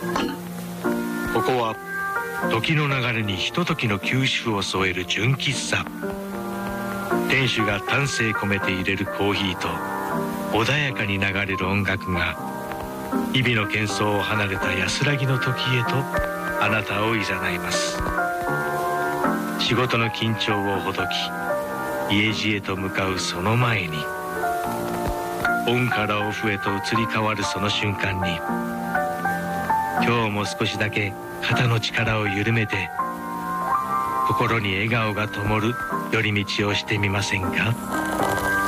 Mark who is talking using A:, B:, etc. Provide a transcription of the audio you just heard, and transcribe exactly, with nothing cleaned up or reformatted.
A: ここは時の流れにひとときの休止を添える純喫茶。店主が丹精込めて入れるコーヒーと穏やかに流れる音楽が日々の喧騒を離れた安らぎの時へとあなたを誘います。仕事の緊張をほどき家路へと向かうその前に、オンからオフへと移り変わるその瞬間に、今日も少しだけ肩の力を緩めて心に笑顔が灯る寄り道をしてみませんか？